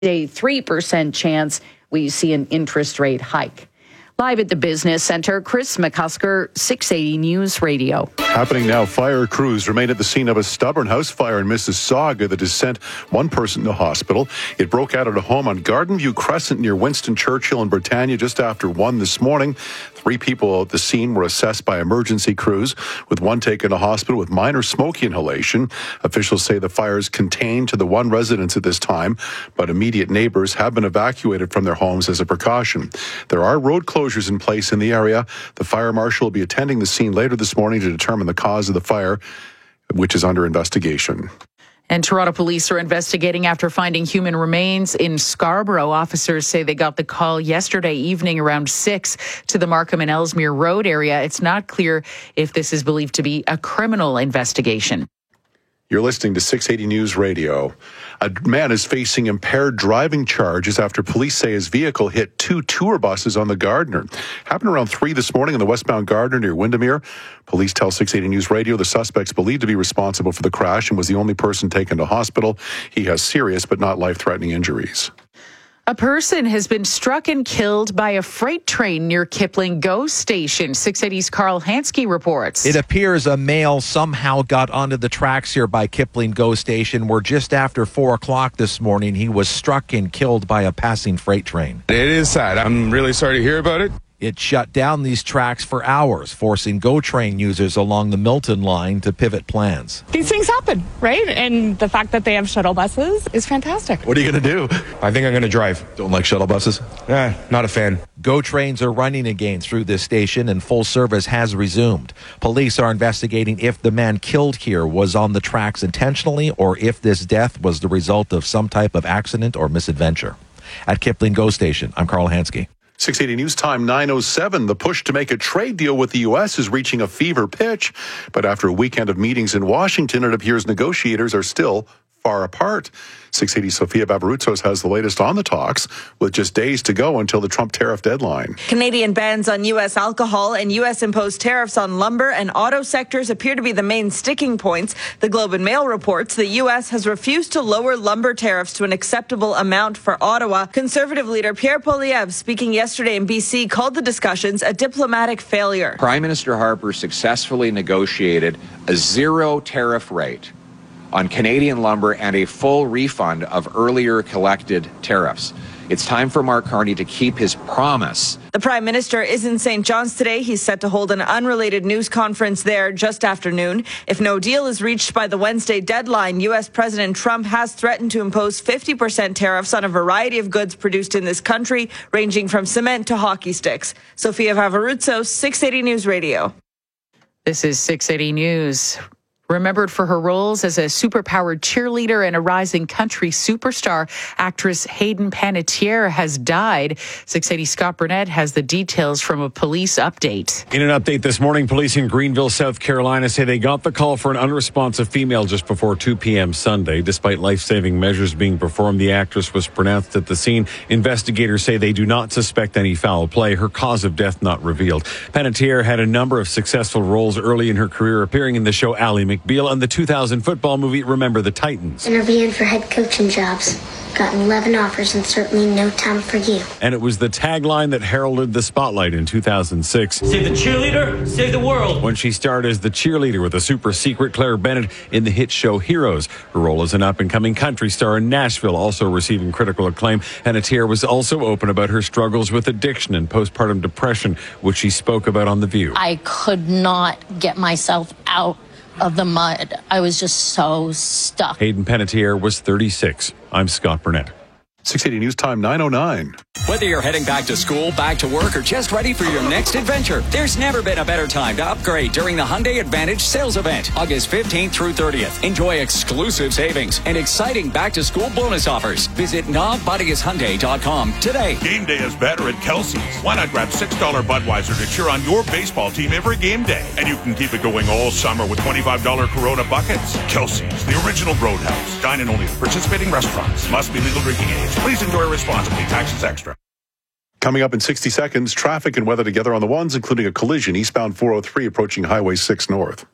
a 3% chance we see an interest rate hike. Live at the Business Center, Chris McCusker, 680 News Radio. Happening now, fire crews remain at the scene of a stubborn house fire in Mississauga that has sent one person to hospital. It broke out at a home on Garden View Crescent near Winston Churchill in Britannia just after 1 this morning. 3 people at the scene were assessed by emergency crews, with one taken to hospital with minor smoke inhalation. Officials say the fire is contained to the one residence at this time, but immediate neighbors have been evacuated from their homes as a precaution. There are road closures in place in the area. The fire marshal will be attending the scene later this morning to determine the cause of the fire, which is under investigation. And Toronto police are investigating after finding human remains in Scarborough. Officers say they got the call yesterday evening around 6 to the Markham and Ellesmere Road area. It's not clear if this is believed to be a criminal investigation. You're listening to 680 News Radio. A man is facing impaired driving charges after police say his vehicle hit 2 tour buses on the Gardiner. Happened around 3 this morning on the westbound Gardiner near Windermere. Police tell 680 News Radio the suspect's believed to be responsible for the crash and was the only person taken to hospital. He has serious but not life-threatening injuries. A person has been struck and killed by a freight train near Kipling GO Station. 680's Carl Hansky reports. It appears a male somehow got onto the tracks here by Kipling GO Station, where just after 4 o'clock this morning, he was struck and killed by a passing freight train. It is sad. I'm really sorry to hear about it. It shut down these tracks for hours, forcing GO train users along the Milton line to pivot plans. These things happen, right? And the fact that they have shuttle buses is fantastic. What are you going to do? I think I'm going to drive. Don't like shuttle buses? Not a fan. GO trains are running again through this station and full service has resumed. Police are investigating if the man killed here was on the tracks intentionally or if this death was the result of some type of accident or misadventure. At Kipling GO Station, I'm Carl Hansky. 680 News Time 9:07. The push to make a trade deal with the U.S. is reaching a fever pitch. But after a weekend of meetings in Washington, it appears negotiators are still far apart. 680 Sophia Babaruzos has the latest on the talks, with just days to go until the Trump tariff deadline. Canadian bans on U.S. alcohol and U.S.-imposed tariffs on lumber and auto sectors appear to be the main sticking points. The Globe and Mail reports the U.S. has refused to lower lumber tariffs to an acceptable amount for Ottawa. Conservative leader Pierre Poilievre, speaking yesterday in B.C., called the discussions a diplomatic failure. Prime Minister Harper successfully negotiated a zero tariff rate on Canadian lumber and a full refund of earlier collected tariffs. It's time for Mark Carney to keep his promise. The Prime Minister is in St. John's today. He's set to hold an unrelated news conference there just after noon. If no deal is reached by the Wednesday deadline, U.S. President Trump has threatened to impose 50% tariffs on a variety of goods produced in this country, ranging from cement to hockey sticks. Sophia Vavaruzzo, 680 News Radio. This is 680 News. Remembered for her roles as a superpowered cheerleader and a rising country superstar, actress Hayden Panettiere has died. 680 Scott Burnett has the details from a police update. In an update this morning, police in Greenville, South Carolina say they got the call for an unresponsive female just before 2 p.m. Sunday. Despite life-saving measures being performed, the actress was pronounced at the scene. Investigators say they do not suspect any foul play. Her cause of death not revealed. Panettiere had a number of successful roles early in her career, appearing in the show Ally McBeal and the 2000 football movie Remember the Titans. Interviewing for head coaching jobs. Gotten 11 offers and certainly no time for you. And it was the tagline that heralded the spotlight in 2006. Save the cheerleader, save the world. When she starred as the cheerleader with the super secret Claire Bennett in the hit show Heroes. Her role as an up-and-coming country star in Nashville, also receiving critical acclaim. Panettiere was also open about her struggles with addiction and postpartum depression, which she spoke about on The View. I could not get myself out of the mud. I was just so stuck. Hayden Panettiere was 36. I'm Scott Burnett. 680 News Time 9:09. Whether you're heading back to school, back to work, or just ready for your next adventure, there's never been a better time to upgrade during the Hyundai Advantage sales event, August 15th through 30th. Enjoy exclusive savings and exciting back-to-school bonus offers. Visit NobBuddyIsHyundai.com today. Game day is better at Kelsey's. Why not grab $6 Budweiser to cheer on your baseball team every game day? And you can keep it going all summer with $25 Corona buckets. Kelsey's, the original Roadhouse. Dine in only at participating restaurants. Must be legal drinking age. Please enjoy responsibly. Taxes extra. Coming up in 60 seconds, traffic and weather together on the ones, including a collision eastbound 403 approaching Highway 6 North.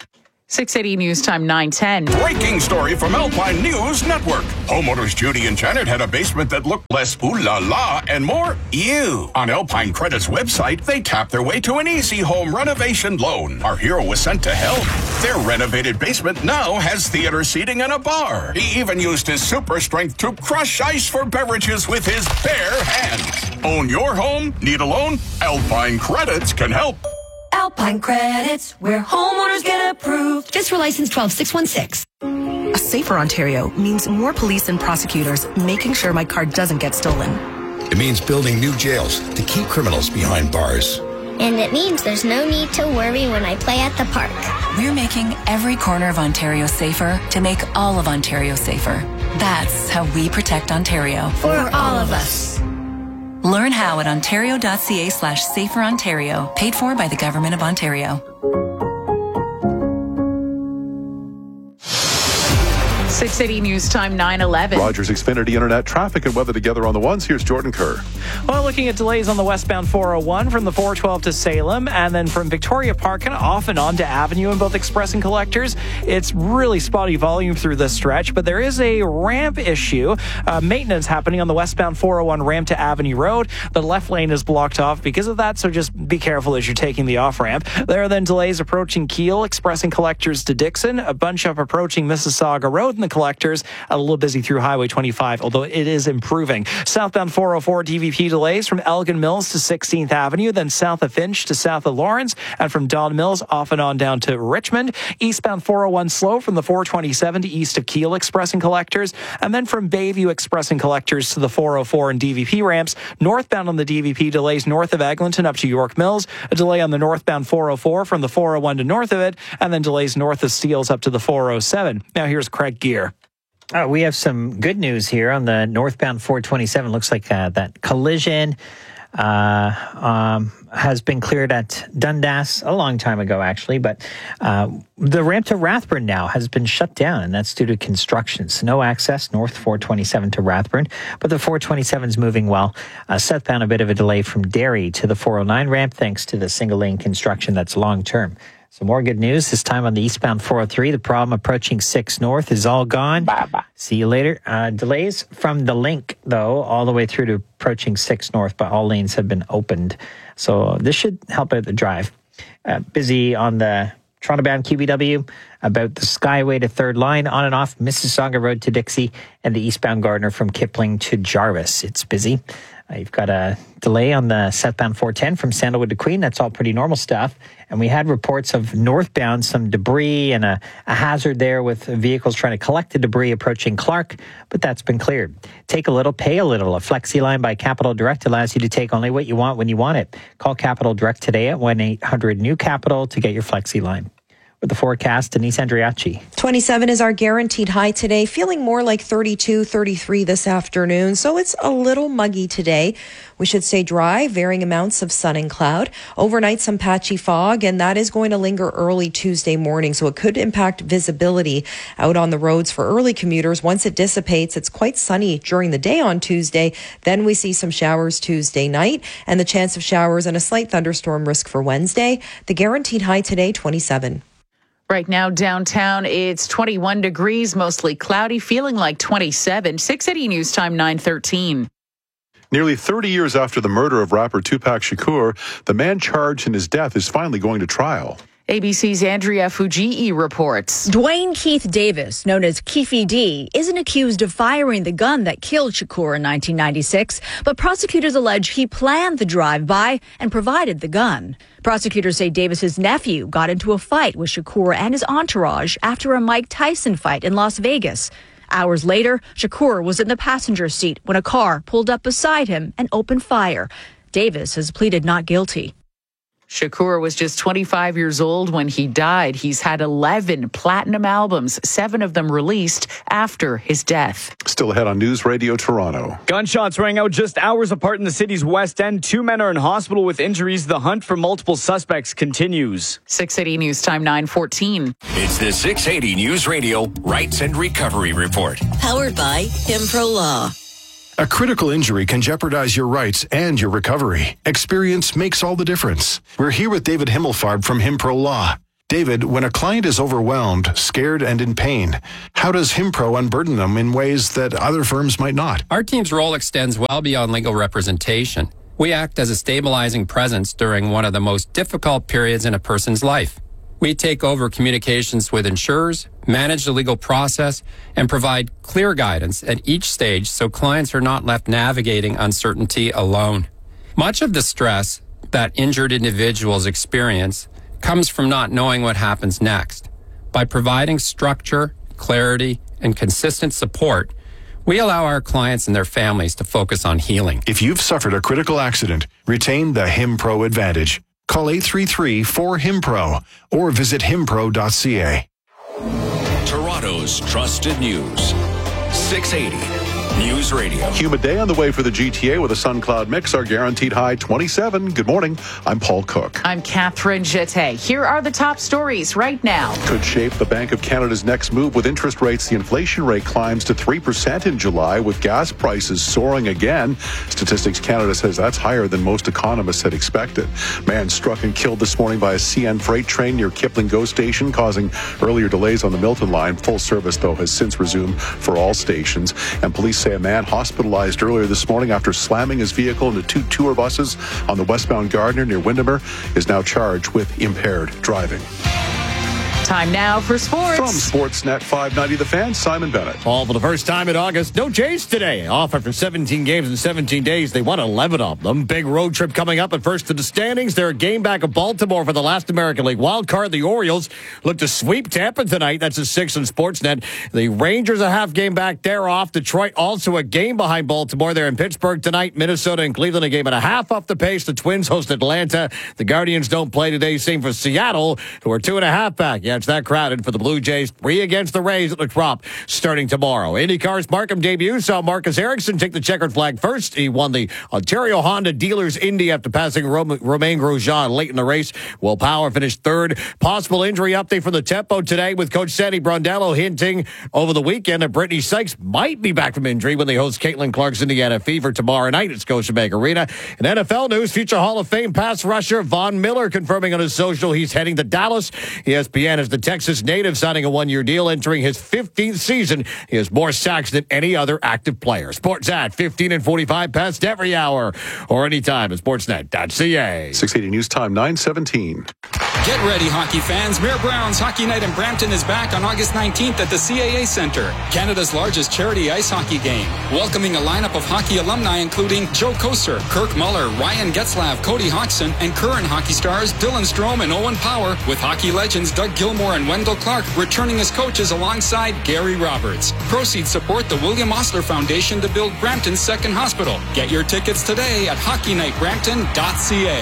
680 News Time 9:10. Breaking story from Alpine News Network. Homeowners Judy and Janet had a basement that looked less ooh la la and more ew. On Alpine Credit's website, they tapped their way to an easy home renovation loan. Our hero was sent to help. Their renovated basement now has theater seating and a bar. He even used his super strength to crush ice for beverages with his bare hands. Own your home? Need a loan? Alpine Credits can help. Alpine Credits, where homeowners get approved. Just for license 12616. A safer Ontario means more police and prosecutors making sure my car doesn't get stolen. It means building new jails to keep criminals behind bars. And it means there's no need to worry when I play at the park. We're making every corner of Ontario safer to make all of Ontario safer. That's how we protect Ontario. For all of us. Learn how at ontario.ca/saferontario. Paid for by the Government of Ontario. 680 News Time 9:11. Rogers Xfinity Internet traffic and weather together on the ones. Here's Jordan Kerr. Well, looking at delays on the westbound 401 from the 412 to Salem, and then from Victoria Park and off and on to Avenue in both Express and Collectors. It's really spotty volume through this stretch, but there is a ramp issue. Maintenance happening on the westbound 401 ramp to Avenue Road. The left lane is blocked off because of that, so just be careful as you're taking the off ramp. There are then delays approaching Keele, Express and Collectors to Dixon, a bunch up approaching Mississauga Road in the Collectors, a little busy through Highway 25, although it is improving. Southbound 404 DVP delays from Elgin Mills to 16th Avenue, then south of Finch to south of Lawrence, and from Don Mills off and on down to Richmond. Eastbound 401 slow from the 427 to east of Keele Express and Collectors, and then from Bayview Express and Collectors to the 404 and DVP ramps. Northbound on the DVP delays north of Eglinton up to York Mills, a delay on the northbound 404 from the 401 to north of it, and then delays north of Steeles up to the 407. Now here's Craig Gear. We have some good news here on the northbound 427. Looks like that collision has been cleared at Dundas a long time ago, actually. But the ramp to Rathburn now has been shut down, and that's due to construction. So no access north 427 to Rathburn, but the 427 is moving well. Southbound, a bit of a delay from Derry to the 409 ramp, thanks to the single-lane construction that's long-term. So more good news, this time on the eastbound 403. The problem approaching 6 North is all gone. Bye-bye. See you later. Delays from the link, though, all the way through to approaching 6 North, but all lanes have been opened. So this should help out the drive. Busy on the Toronto-bound QBW, about the Skyway to Third Line, on and off Mississauga Road to Dixie, and the eastbound Gardner from Kipling to Jarvis. It's busy. You've got a delay on the southbound 410 from Sandalwood to Queen. That's all pretty normal stuff. And we had reports of northbound, some debris and a hazard there with vehicles trying to collect the debris approaching Clark, but that's been cleared. Take a little, pay a little. A Flexi line by Capital Direct allows you to take only what you want when you want it. Call Capital Direct today at 1-800-NEW-CAPITAL to get your Flexi line. With the forecast, Denise Andriachi. 27 is our guaranteed high today, feeling more like 32, 33 this afternoon. So it's a little muggy today. We should stay dry, varying amounts of sun and cloud. Overnight, some patchy fog, and that is going to linger early Tuesday morning. So it could impact visibility out on the roads for early commuters. Once it dissipates, it's quite sunny during the day on Tuesday. Then we see some showers Tuesday night and the chance of showers and a slight thunderstorm risk for Wednesday. The guaranteed high today, 27. Right now, downtown, it's 21 degrees, mostly cloudy, feeling like 27. 680 News Time 9:13. Nearly 30 years after the murder of rapper Tupac Shakur, the man charged in his death is finally going to trial. ABC's Andrea Fujii reports. Dwayne Keith Davis, known as Keefy D, isn't accused of firing the gun that killed Shakur in 1996, but prosecutors allege he planned the drive-by and provided the gun. Prosecutors say Davis's nephew got into a fight with Shakur and his entourage after a Mike Tyson fight in Las Vegas. Hours later, Shakur was in the passenger seat when a car pulled up beside him and opened fire. Davis has pleaded not guilty. Shakur was just 25 years old when he died. He's had 11 platinum albums, 7 of them released after his death. Still ahead on News Radio Toronto. Gunshots rang out just hours apart in the city's West End. 2 men are in hospital with injuries. The hunt for multiple suspects continues. 680 News Time 9:14. It's the 680 News Radio Rights and Recovery Report. Powered by Himpro Law. A critical injury can jeopardize your rights and your recovery. Experience makes all the difference. We're here with David Himmelfarb from Himpro Law. David, when a client is overwhelmed, scared, and in pain, how does HimPro unburden them in ways that other firms might not? Our team's role extends well beyond legal representation. We act as a stabilizing presence during one of the most difficult periods in a person's life. We take over communications with insurers, manage the legal process, and provide clear guidance at each stage so clients are not left navigating uncertainty alone. Much of the stress that injured individuals experience comes from not knowing what happens next. By providing structure, clarity, and consistent support, we allow our clients and their families to focus on healing. If you've suffered a critical accident, retain the HimPro Advantage. Call 833-4HimPro or visit himpro.ca. Toronto's trusted news. 680 News Radio. Humid day on the way for the GTA with a sun cloud mix. Our guaranteed high 27. Good morning. I'm Paul Cook. I'm Catherine Jette. Here are the top stories right now. Could shape the Bank of Canada's next move with interest rates. The inflation rate climbs to 3% in July with gas prices soaring again. Statistics Canada says that's higher than most economists had expected. Man struck and killed this morning by a CN freight train near Kipling GO station, causing earlier delays on the Milton line. Full service, though, has since resumed for all stations. And police say a man hospitalized earlier this morning after slamming his vehicle into two tour buses on the westbound Gardiner near Windermere is now charged with impaired driving. Time now for sports. From Sportsnet 590 The Fan, Simon Bennett. All for the first time in August. No Jays today. Off after 17 games in 17 days. They won 11 of them. Big road trip coming up. At first to the standings. They're a game back of Baltimore for the last American League wild card. The Orioles look to sweep Tampa tonight. That's a 6 on Sportsnet. The Rangers a half game back. They're off. Detroit also a game behind Baltimore. They're in Pittsburgh tonight. Minnesota and Cleveland a game and a half off the pace. The Twins host Atlanta. The Guardians don't play today. Same for Seattle, who are 2.5 back. Yeah, it's that crowded for the Blue Jays. 3 against the Rays at the Trop starting tomorrow. IndyCar's Markham debut saw Marcus Ericsson take the checkered flag first. He won the Ontario Honda Dealers Indy after passing Romain Grosjean late in the race. Will Power finished third. Possible injury update from the Tempo today with Coach Sandy Brondello hinting over the weekend that Brittany Sykes might be back from injury when they host Caitlin Clark's Indiana Fever tomorrow night at Scotiabank Arena. In NFL news, future Hall of Fame pass rusher Von Miller confirming on his social he's heading to Dallas. ESPN has the Texas native signing a 1-year deal, entering his 15th season. He has more sacks than any other active player. Sports at 15 and 45 past every hour or anytime at sportsnet.ca. 680 News Time 9:17. Get ready, hockey fans. Mayor Brown's Hockey Night in Brampton is back on August 19th at the CAA Centre, Canada's largest charity ice hockey game. Welcoming a lineup of hockey alumni including Joe Koser, Kirk Muller, Ryan Getzlav, Cody Hodgson, and current hockey stars Dylan Strome and Owen Power, with hockey legends Doug Gilmour and Wendell Clark returning as coaches alongside Gary Roberts. Proceeds support the William Osler Foundation to build Brampton's second hospital. Get your tickets today at hockeynightbrampton.ca.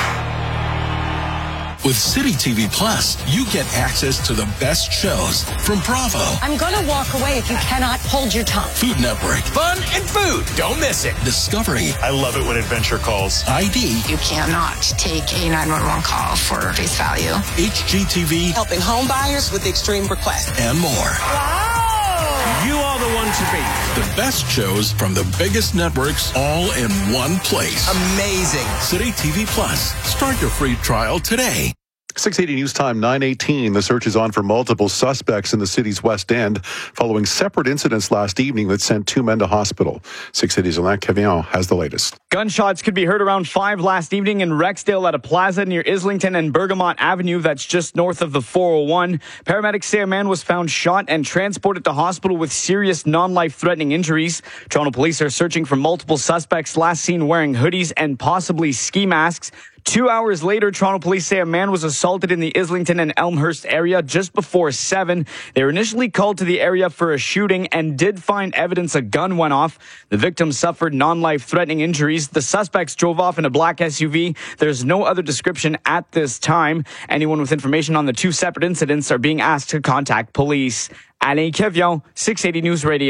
With City TV Plus, you get access to the best shows from Bravo, I'm going to walk away if you cannot hold your tongue. Food Network, Fun and food. Don't miss it. Discovery, I love it when Adventure calls. ID, You cannot take a 911 call for face value. HGTV, Helping home buyers with extreme requests. and more. You are the one to beat. The best shows from the biggest networks all in one place. Amazing. City TV Plus. Start your free trial today. 680 News Time 9:18. The search is on for multiple suspects in the city's West End following separate incidents last evening that sent 2 men to hospital. 680's Alain Cavillon has the latest. Gunshots could be heard around 5 last evening in Rexdale at a plaza near Islington and Bergamot Avenue. That's just north of the 401. Paramedics say a man was found shot and transported to hospital with serious non-life-threatening injuries. Toronto police are searching for multiple suspects last seen wearing hoodies and possibly ski masks. 2 hours later, Toronto police say a man was assaulted in the Islington and Elmhurst area just before 7. They were initially called to the area for a shooting and did find evidence a gun went off. The victim suffered non-life-threatening injuries. The suspects drove off in a black SUV. There's no other description at this time. Anyone with information on the 2 separate incidents are being asked to contact police. Alain Cavillon, 680 News Radio.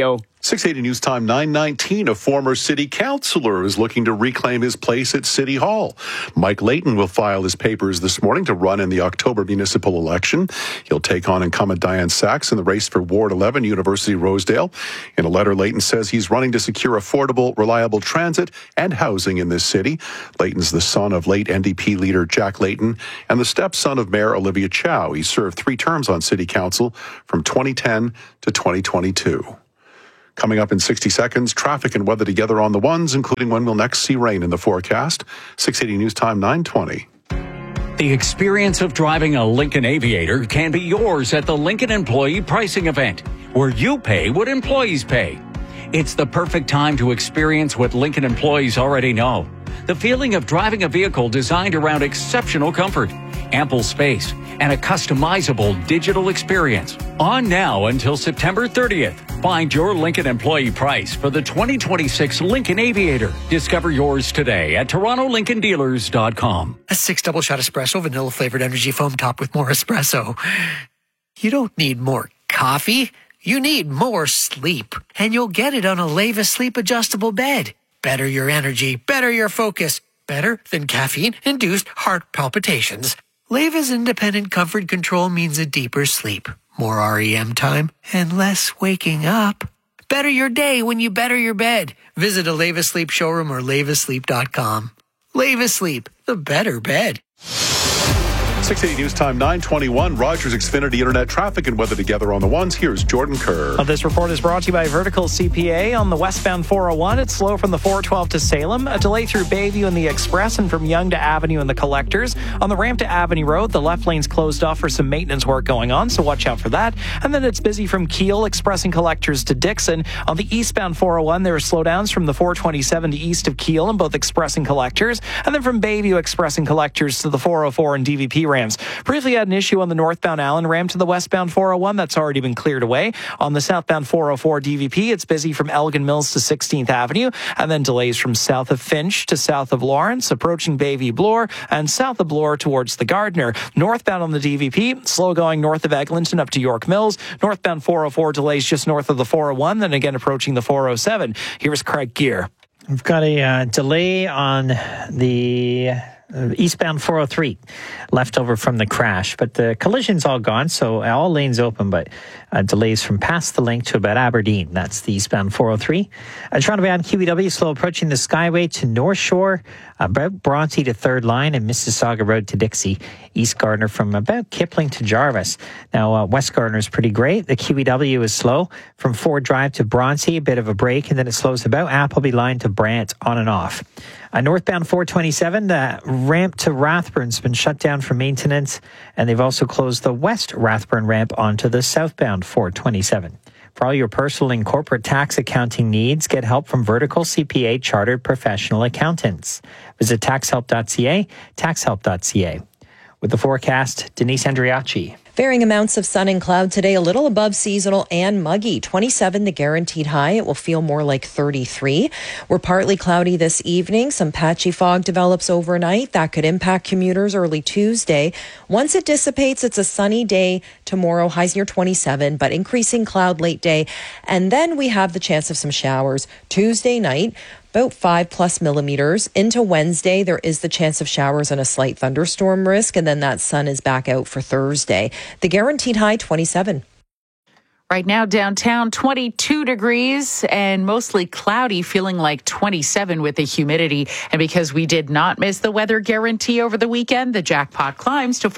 680 News Time 9:19. A former city councillor is looking to reclaim his place at City Hall. Mike Layton will file his papers this morning to run in the October municipal election. He'll take on incumbent Diane Sachs in the race for Ward 11, University Rosedale. In a letter, Layton says he's running to secure affordable, reliable transit and housing in this city. Layton's the son of late NDP leader Jack Layton and the stepson of Mayor Olivia Chow. He served 3 terms on City Council from 2010 to 2022. Coming up in 60 seconds, traffic and weather together on the ones, including when we'll next see rain in the forecast. 680 News Time 9:20. The experience of driving a Lincoln Aviator can be yours at the Lincoln Employee Pricing Event, where you pay what employees pay. It's the perfect time to experience what Lincoln employees already know. The feeling of driving a vehicle designed around exceptional comfort, ample space, and a customizable digital experience. On now until September 30th. Find your Lincoln employee price for the 2026 Lincoln Aviator. Discover yours today at TorontoLincolnDealers.com. A 6 double shot espresso, vanilla flavored energy foam topped with more espresso. You don't need more coffee. You need more sleep. And you'll get it on a Leva Sleep adjustable bed. Better your energy, better your focus, better than caffeine-induced heart palpitations. Leva's independent comfort control means a deeper sleep, more REM time, and less waking up. Better your day when you better your bed. Visit a Leva Sleep showroom or levasleep.com. Leva Sleep, the better bed. 680 News Time 9:21. Rogers Xfinity Internet traffic and weather together on the ones. Here's Jordan Kerr. This report is brought to you by Vertical CPA. On the westbound 401, it's slow from the 412 to Salem. A delay through Bayview and the Express, and from Yonge to Avenue and the Collectors. On the ramp to Avenue Road, the left lane's closed off for some maintenance work going on, so watch out for that. And then it's busy from Keele, Express and Collectors to Dixon. On the eastbound 401, there are slowdowns from the 427 to east of Keele in both Express and Collectors. And then from Bayview, Express and Collectors to the 404 and DVP ramps. Briefly had an issue on the northbound Allen ramp to the westbound 401. That's already been cleared away. On the southbound 404 DVP, it's busy from Elgin Mills to 16th Avenue, and then delays from south of Finch to south of Lawrence, approaching Bayview Bloor, and south of Bloor towards the Gardner. Northbound on the DVP, slow going north of Eglinton up to York Mills. Northbound 404 delays just north of the 401, then again approaching the 407. Here's Craig Gear. We've got a delay on the eastbound 403 left over from the crash, but the collision's all gone, so all lanes open, but delays from past the link to about Aberdeen. That's the eastbound 403. Toronto-bound QEW slow approaching the Skyway to North Shore, about Bronte to Third Line, and Mississauga Road to Dixie. East Gardner from about Kipling to Jarvis. Now, West Gardner is pretty great. The QEW is slow from Ford Drive to Bronte, a bit of a break, and then it slows about Appleby Line to Brant on and off. Northbound 427, the ramp to Rathburn's been shut down for maintenance, and they've also closed the West Rathburn ramp onto the southbound 427. For all your personal and corporate tax accounting needs, get help from Vertical CPA Chartered Professional Accountants. Visit taxhelp.ca, taxhelp.ca. With the forecast, Denise Andriachi. Varying amounts of sun and cloud today, a little above seasonal and muggy. 27, the guaranteed high. It will feel more like 33. We're partly cloudy this evening. Some patchy fog develops overnight. That could impact commuters early Tuesday. Once it dissipates, it's a sunny day tomorrow. Highs near 27, but increasing cloud late day. And then we have the chance of some showers Tuesday night. About 5+ millimeters. Into Wednesday, there is the chance of showers and a slight thunderstorm risk, and then that sun is back out for Thursday. The guaranteed high, 27. Right now, downtown, 22 degrees and mostly cloudy, feeling like 27 with the humidity. And because we did not miss the weather guarantee over the weekend, the jackpot climbs to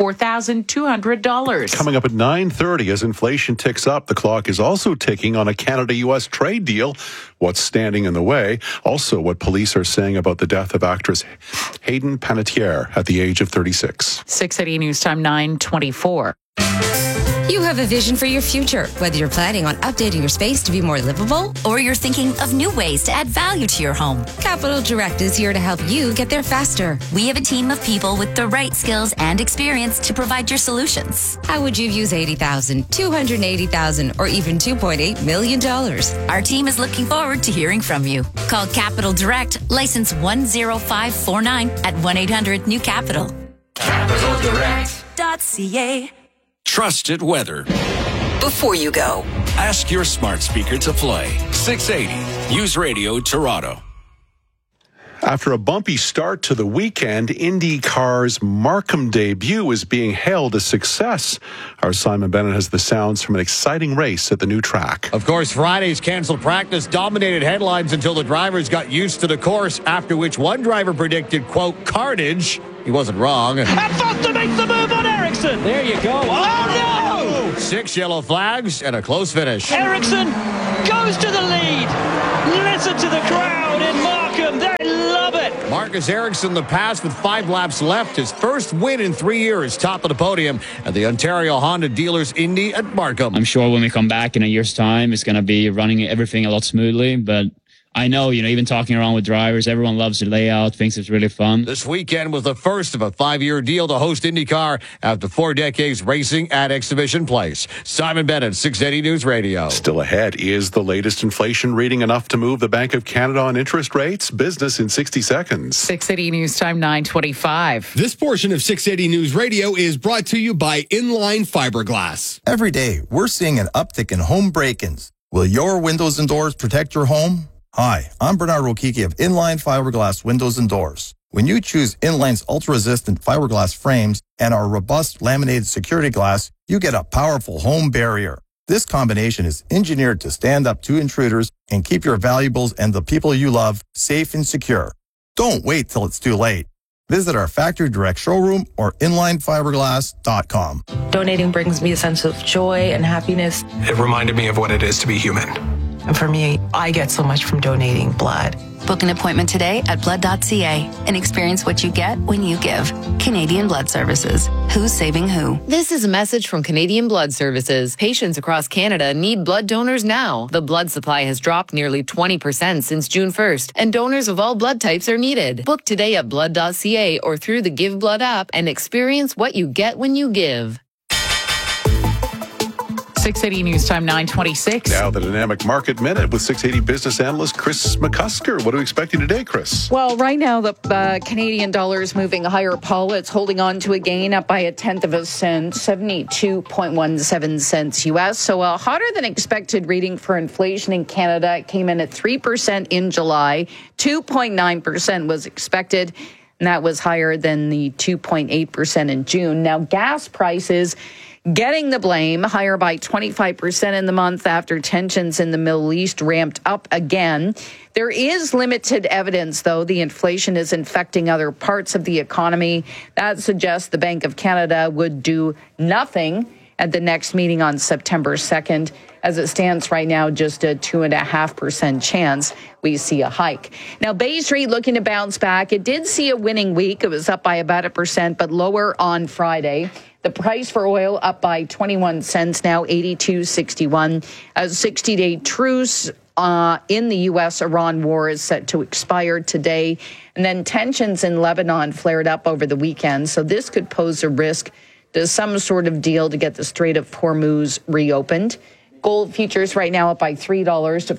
$4,200. Coming up at 9:30 as inflation ticks up, the clock is also ticking on a Canada-U.S. trade deal. What's standing in the way? Also, what police are saying about the death of actress Hayden Panettiere at the age of 36. 680 News Time 9:24. You have a vision for your future, whether you're planning on updating your space to be more livable or you're thinking of new ways to add value to your home. Capital Direct is here to help you get there faster. We have a team of people with the right skills and experience to provide your solutions. How would you use $80,000, $280,000, or even $2.8 million? Our team is looking forward to hearing from you. Call Capital Direct, license 10549 at 1-800-NEW-CAPITAL. CapitalDirect.ca. Trusted weather. Before you go, Ask your smart speaker to play. 680 News Radio Toronto. After a bumpy start to the weekend, IndyCar's Markham debut is being hailed a success. Our Simon Bennett has the sounds from an exciting race at the new track. Of course, Friday's canceled practice dominated headlines until the drivers got used to the course, after which one driver predicted, quote, carnage. He wasn't wrong. And Foster makes the move on Ericsson. There you go. Oh, no! 6 yellow flags and a close finish. Ericsson goes to the lead. Listen to the crowd in Markham. They love it. Marcus Ericsson, the pass with 5 laps left. His first win in 3 years, top of the podium at the Ontario Honda Dealers Indy at Markham. I'm sure when we come back in a year's time, it's going to be running everything a lot smoothly, but I know, even talking around with drivers, everyone loves the layout, thinks it's really fun. This weekend was the first of a 5-year deal to host IndyCar after 4 decades racing at Exhibition Place. Simon Bennett, 680 News Radio. Still ahead, is the latest inflation reading enough to move the Bank of Canada on interest rates? Business in 60 seconds. 680 News Time, 9:25. This portion of 680 News Radio is brought to you by Inline Fiberglass. Every day, we're seeing an uptick in home break-ins. Will your windows and doors protect your home? Hi, I'm Bernard Rokiki of Inline Fiberglass Windows and Doors. When you choose Inline's ultra-resistant fiberglass frames and our robust laminated security glass, you get a powerful home barrier. This combination is engineered to stand up to intruders and keep your valuables and the people you love safe and secure. Don't wait till it's too late. Visit our factory direct showroom or inlinefiberglass.com. Donating brings me a sense of joy and happiness. It reminded me of what it is to be human. And for me, I get so much from donating blood. Book an appointment today at blood.ca and experience what you get when you give. Canadian Blood Services. Who's saving who? This is a message from Canadian Blood Services. Patients across Canada need blood donors now. The blood supply has dropped nearly 20% since June 1st, and donors of all blood types are needed. Book today at blood.ca or through the Give Blood app and experience what you get when you give. 680 News Time, 9:26. Now the Dynamic Market Minute with 680 business analyst Chris McCusker. What are we expecting today, Chris? Well, right now the Canadian dollar is moving higher, Paul. It's holding on to a gain up by 1/10 of a cent, 72.17 cents U.S. So a hotter than expected reading for inflation in Canada. It came in at 3% in July. 2.9% was expected, and that was higher than the 2.8% in June. Now, gas prices getting the blame, higher by 25% in the month after tensions in the Middle East ramped up again. There is limited evidence, though, the inflation is infecting other parts of the economy. That suggests the Bank of Canada would do nothing at the next meeting on September 2nd. As it stands right now, just a 2.5% chance we see a hike. Now, Bay Street looking to bounce back. It did see a winning week. It was up by about 1%, but lower on Friday. The price for oil up by 21 cents, now 82.61. A 60-day truce in the U.S.-Iran war is set to expire today. And then tensions in Lebanon flared up over the weekend. So this could pose a risk to some sort of deal to get the Strait of Hormuz reopened. Gold futures right now up by $3 to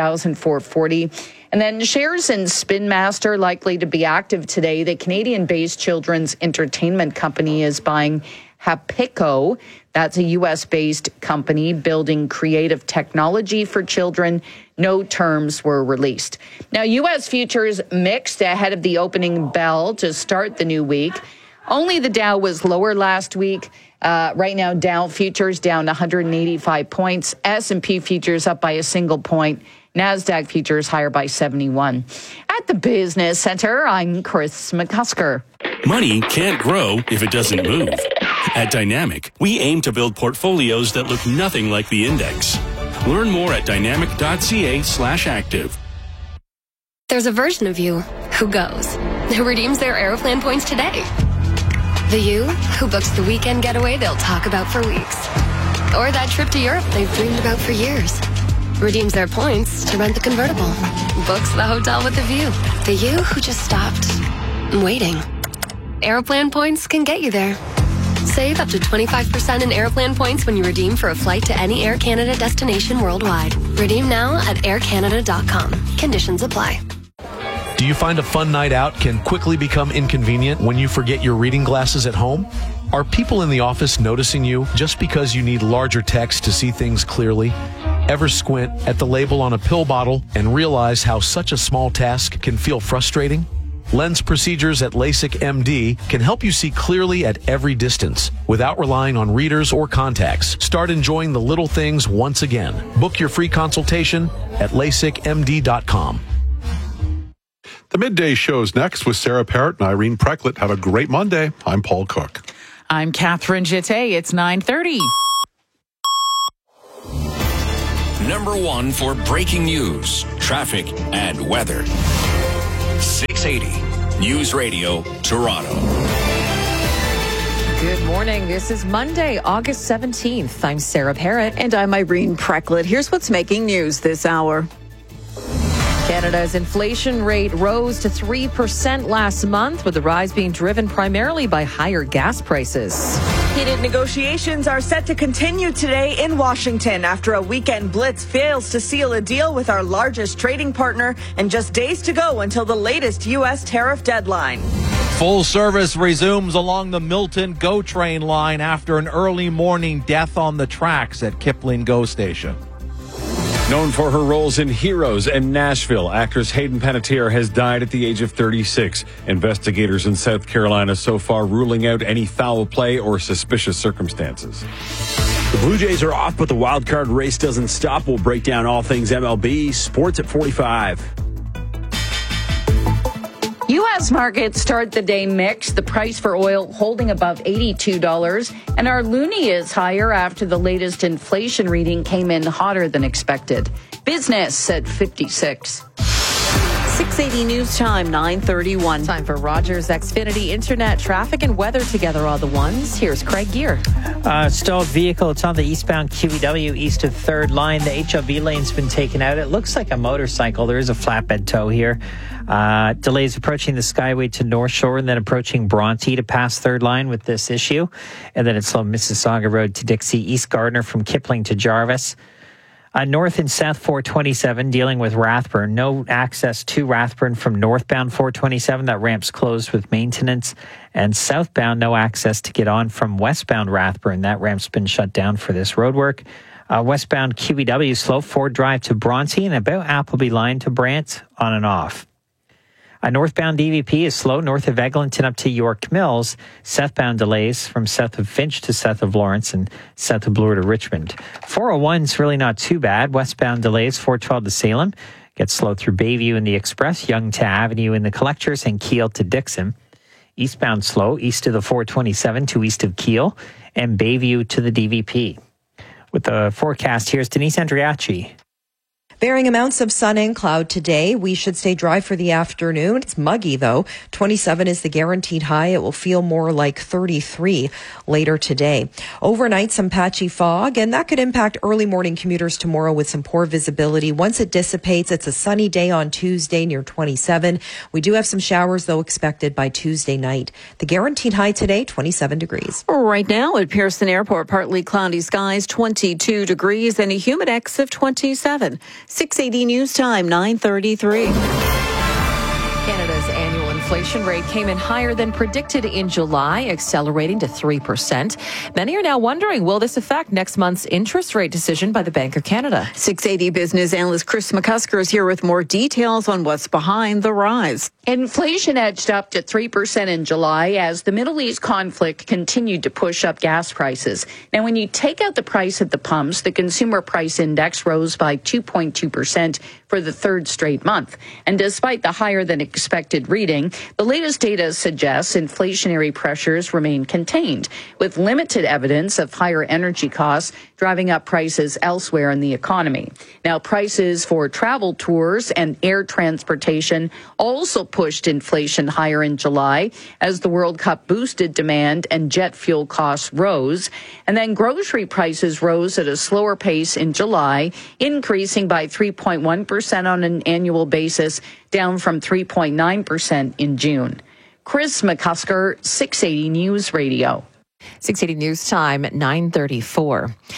$4,440. And then shares in Spin Master likely to be active today. The Canadian-based children's entertainment company is buying Hapico. That's a U.S.-based company building creative technology for children. No terms were released. Now, U.S. futures mixed ahead of the opening bell to start the new week. Only the Dow was lower last week. Right now, Dow futures down 185 points. S&P futures up by a single point. NASDAQ futures higher by 71. At the Business Center, I'm Chris McCusker. Money can't grow if it doesn't move. At Dynamic, we aim to build portfolios that look nothing like the index. Learn more at dynamic.ca/active. There's a version of you who goes, who redeems their Aeroplan points today. The you who books the weekend getaway they'll talk about for weeks. Or that trip to Europe they've dreamed about for years. Redeems their points to rent the convertible. Books the hotel with the view. The you who just stopped waiting. Aeroplan points can get you there. Save up to 25% in Aeroplan points when you redeem for a flight to any Air Canada destination worldwide. Redeem now at aircanada.com. Conditions apply. Do you find a fun night out can quickly become inconvenient when you forget your reading glasses at home? Are people in the office noticing you just because you need larger text to see things clearly? Ever squint at the label on a pill bottle and realize how such a small task can feel frustrating? Lens procedures at LASIK MD can help you see clearly at every distance without relying on readers or contacts. Start enjoying the little things once again. Book your free consultation at LASIKMD.com. The Midday Show's next with Sarah Parrott and Irene Precklett. Have a great Monday. I'm Paul Cook. I'm Catherine Jeté. It's 9:30. Number one for breaking news, traffic, and weather. 680 News Radio, Toronto. Good morning. This is Monday, August 17th. I'm Sarah Parrott. And I'm Irene Precklett. Here's what's making news this hour. Canada's inflation rate rose to 3% last month, with the rise being driven primarily by higher gas prices. Heated negotiations are set to continue today in Washington after a weekend blitz fails to seal a deal with our largest trading partner and just days to go until the latest U.S. tariff deadline. Full service resumes along the Milton GO train line after an early morning death on the tracks at Kipling GO station. Known for her roles in Heroes and Nashville, actress Hayden Panettiere has died at the age of 36. Investigators in South Carolina so far ruling out any foul play or suspicious circumstances. The Blue Jays are off, but the wild card race doesn't stop. We'll break down all things MLB. Sports at 45. U.S. markets start the day mixed. The price for oil holding above $82. And our loonie is higher after the latest inflation reading came in hotter than expected. Business at 56. 680 News Time, 9:31. Time for Rogers Xfinity Internet traffic and weather together all the ones. Here's Craig Gear. Stalled vehicle. It's on the eastbound QEW east of 3rd line. The HLB lane's been taken out. It looks like a motorcycle. There is a flatbed tow here. Delays approaching the Skyway to North Shore and then approaching Bronte to pass 3rd line with this issue. And then it's on Mississauga Road to Dixie, East Gardner from Kipling to Jarvis. North and South 427 dealing with Rathburn. No access to Rathburn from northbound 427. That ramp's closed with maintenance. And southbound, no access to get on from westbound Rathburn. That ramp's been shut down for this roadwork. Westbound QEW slow, Ford Drive to Bronte and about Appleby Line to Brant on and off. Northbound DVP is slow north of Eglinton up to York Mills. Southbound delays from south of Finch to south of Lawrence and south of Bloor to Richmond. 401's really not too bad. Westbound delays 412 to Salem. Gets slow through Bayview in the Express, Young to Avenue in the Collectors, and Kiel to Dixon. Eastbound slow east of the 427 to east of Kiel and Bayview to the DVP. With the forecast, here's Denise Andriachi. Varying amounts of sun and cloud today. We should stay dry for the afternoon. It's muggy, though. 27 is the guaranteed high. It will feel more like 33 later today. Overnight, some patchy fog, and that could impact early morning commuters tomorrow with some poor visibility. Once it dissipates, it's a sunny day on Tuesday near 27. We do have some showers, though, expected by Tuesday night. The guaranteed high today, 27 degrees. Right now at Pearson Airport, partly cloudy skies, 22 degrees, and a humid X of 27. 680 News Time, 9:33. Canada's annual inflation rate came in higher than predicted in July, accelerating to 3%. Many are now wondering, will this affect next month's interest rate decision by the Bank of Canada? 680 business analyst Chris McCusker is here with more details on what's behind the rise. Inflation edged up to 3% in July as the Middle East conflict continued to push up gas prices. Now, when you take out the price at the pumps, the consumer price index rose by 2.2% for the third straight month. And despite the higher than expected reading, the latest data suggests inflationary pressures remain contained, with limited evidence of higher energy costs driving up prices elsewhere in the economy. Now, prices for travel tours and air transportation also pushed inflation higher in July as the World Cup boosted demand and jet fuel costs rose. And then grocery prices rose at a slower pace in July, increasing by 3.1% on an annual basis, down from 3.9% in June. Chris McCusker, 680 News Radio. 680 News Time, 9:34.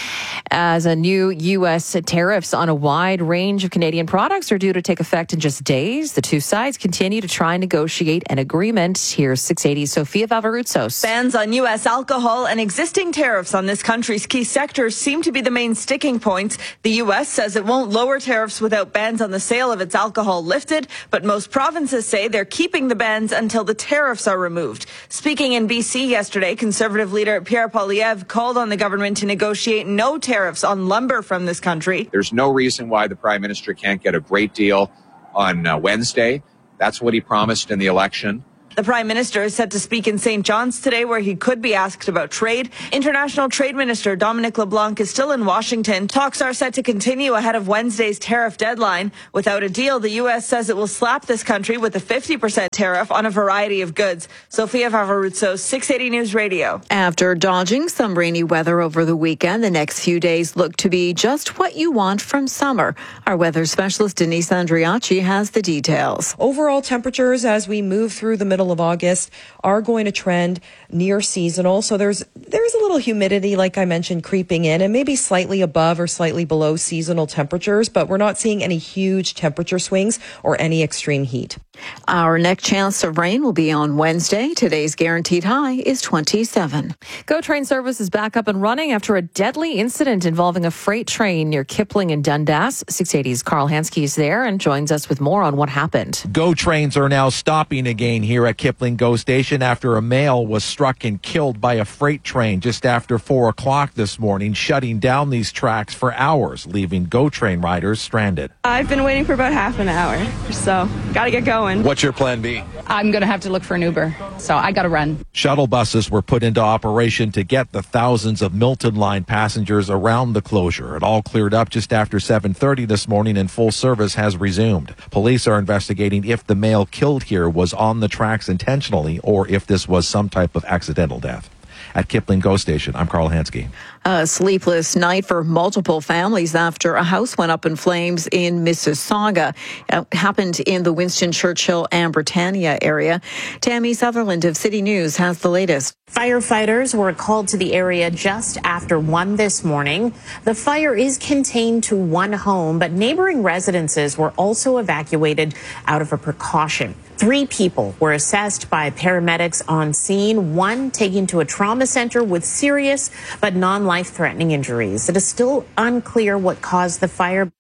As a new U.S. tariffs on a wide range of Canadian products are due to take effect in just days, the two sides continue to try and negotiate an agreement. Here's 680's Sofia Vavarutsos. Bans on U.S. alcohol and existing tariffs on this country's key sectors seem to be the main sticking points. The U.S. says it won't lower tariffs without bans on the sale of its alcohol lifted, but most provinces say they're keeping the bans until the tariffs are removed. Speaking in BC yesterday, Conservative leader Pierre Poilievre called on the government to negotiate no tariffs on lumber from this country. There's no reason why the Prime Minister can't get a great deal on Wednesday. That's what he promised in the election. The Prime Minister is set to speak in St. John's today, where he could be asked about trade. International Trade Minister Dominic LeBlanc is still in Washington. Talks are set to continue ahead of Wednesday's tariff deadline. Without a deal, the U.S. says it will slap this country with a 50% tariff on a variety of goods. Sofia Vavarutsos, 680 News Radio. After dodging some rainy weather over the weekend, the next few days look to be just what you want from summer. Our weather specialist Denise Andriachi has the details. Overall temperatures as we move through the middle of August are going to trend near seasonal. So there's a little humidity, like I mentioned, creeping in, and maybe slightly above or slightly below seasonal temperatures, but we're not seeing any huge temperature swings or any extreme heat. Our next chance of rain will be on Wednesday. Today's guaranteed high is 27. GO train service is back up and running after a deadly incident involving a freight train near Kipling and Dundas. 680's Carl Hansky is there and joins us with more on what happened. GO trains are now stopping again here at Kipling GO Station after a male was struck and killed by a freight train just after 4 o'clock this morning, shutting down these tracks for hours, leaving GO train riders stranded. I've been waiting for about half an hour, so got to get going. What's your plan B? I'm going to have to look for an Uber, so I got to run. Shuttle buses were put into operation to get the thousands of Milton Line passengers around the closure. It all cleared up just after 7:30 this morning and full service has resumed. Police are investigating if the male killed here was on the tracks intentionally or if this was some type of accidental death. At Kipling GO Station, I'm Carl Hansky. A sleepless night for multiple families after a house went up in flames in Mississauga. It happened in the Winston Churchill and Britannia area. Tammy Sutherland of City News has the latest. Firefighters were called to the area just after 1 this morning. The fire is contained to one home, but neighboring residences were also evacuated out of a precaution. 3 people were assessed by paramedics on scene, 1 taken to a trauma center with serious but non-life-threatening injuries. It is still unclear what caused the fire.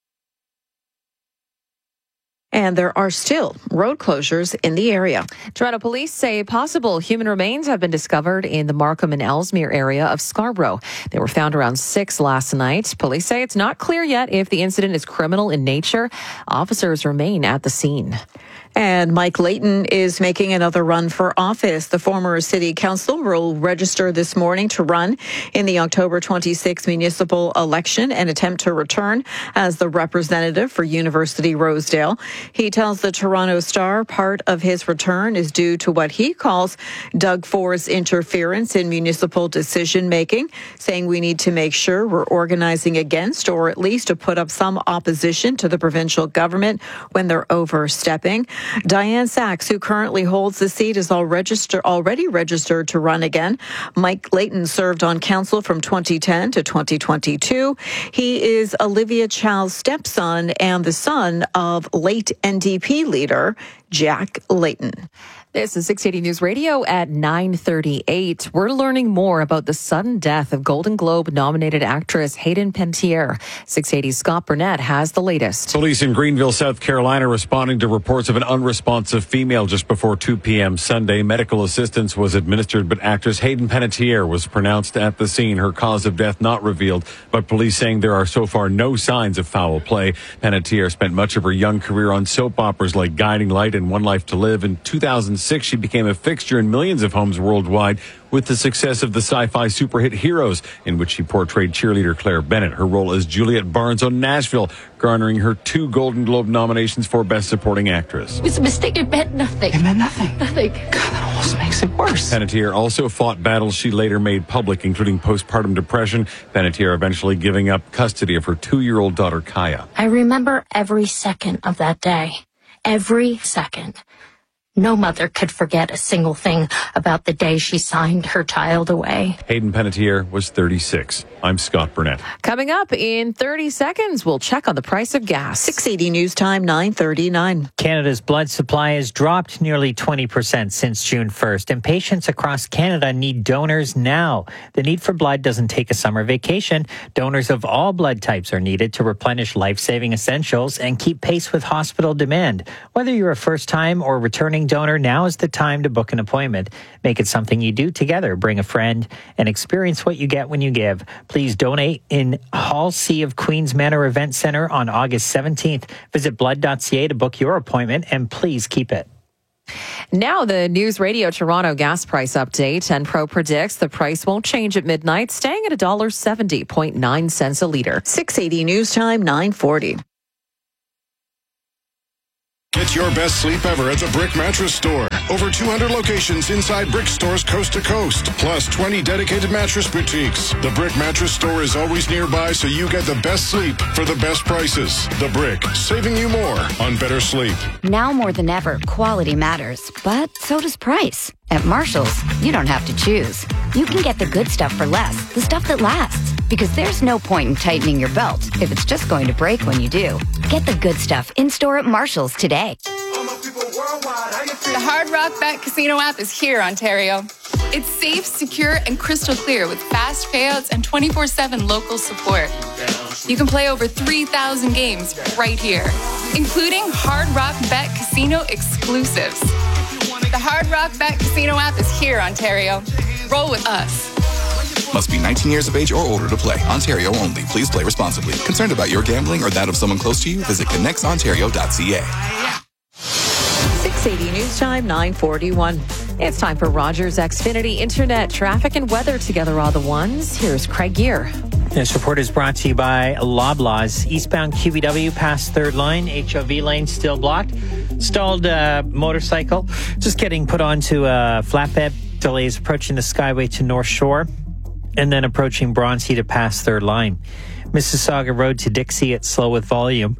And there are still road closures in the area. Toronto police say possible human remains have been discovered in the Markham and Ellesmere area of Scarborough. They were found around 6 last night. Police say it's not clear yet if the incident is criminal in nature. Officers remain at the scene. And Mike Layton is making another run for office. The former city councilor will register this morning to run in the October 26th municipal election and attempt to return as the representative for University Rosedale. He tells the Toronto Star part of his return is due to what he calls Doug Ford's interference in municipal decision making, saying we need to make sure we're organizing against or at least to put up some opposition to the provincial government when they're overstepping. Diane Sachs, who currently holds the seat, is already registered to run again. Mike Layton served on council from 2010 to 2022. He is Olivia Chow's stepson and the son of late NDP leader Jack Layton. This is 680 News Radio at 9:38. We're learning more about the sudden death of Golden Globe-nominated actress Hayden Panettiere. 680's Scott Burnett has the latest. Police in Greenville, South Carolina, responding to reports of an unresponsive female just before 2 p.m. Sunday. Medical assistance was administered, but actress Hayden Panettiere was pronounced at the scene. Her cause of death not revealed, but police saying there are so far no signs of foul play. Panettiere spent much of her young career on soap operas like Guiding Light and One Life to Live. In 2006, she became a fixture in millions of homes worldwide with the success of the sci-fi super hit Heroes, in which she portrayed cheerleader Claire Bennett. Her role as Juliet Barnes on Nashville, garnering her 2 Golden Globe nominations for Best Supporting Actress. It was a mistake. It meant nothing. It meant nothing. Nothing. God, that almost makes it worse. Panettiere also fought battles she later made public, including postpartum depression. Panettiere eventually giving up custody of her 2-year-old daughter, Kaya. I remember every second of that day. Every second. No mother could forget a single thing about the day she signed her child away. Hayden Panettiere was 36. I'm Scott Burnett. Coming up in 30 seconds, we'll check on the price of gas. 680 News Time, 9:39. Canada's blood supply has dropped nearly 20% since June 1st, and patients across Canada need donors now. The need for blood doesn't take a summer vacation. Donors of all blood types are needed to replenish life-saving essentials and keep pace with hospital demand. Whether you're a first-time or returning donor, now is the time to book an appointment. Make it something you do together. Bring a friend and experience what you get when you give. Please donate in Hall C of Queens Manor Event Center on August 17th. Visit blood.ca to book your appointment, and please keep it. Now the News Radio Toronto gas price update. Enpro predicts the price won't change at midnight, staying at $1.70.9 a litre. 680 News Time, 9:40. Get your best sleep ever at the Brick Mattress Store. Over 200 locations inside Brick stores coast to coast, plus 20 dedicated mattress boutiques. The Brick Mattress Store is always nearby, so you get the best sleep for the best prices. The Brick, saving you more on better sleep. Now more than ever, quality matters, but so does price. At Marshall's, you don't have to choose. You can get the good stuff for less, the stuff that lasts. Because there's no point in tightening your belt if it's just going to break when you do. Get the good stuff in-store at Marshall's today. The Hard Rock Bet Casino app is here, Ontario. It's safe, secure, and crystal clear with fast payouts and 24/7 local support. You can play over 3,000 games right here, including Hard Rock Bet Casino exclusives. The Hard Rock Bet Casino app is here, Ontario. Roll with us. Must be 19 years of age or older to play. Ontario only. Please play responsibly. Concerned about your gambling or that of someone close to you? Visit connectsontario.ca. 680 News Time, 9:41. It's time for Rogers Xfinity Internet traffic and weather together all the ones. Here's Craig Gear. This report is brought to you by Loblaws. Eastbound QEW past third line, HOV lane still blocked. Stalled motorcycle just getting put onto a flatbed. Delays approaching the Skyway to North Shore, and then approaching Bronte to pass third line. Mississauga Road to Dixie, it's slow with volume.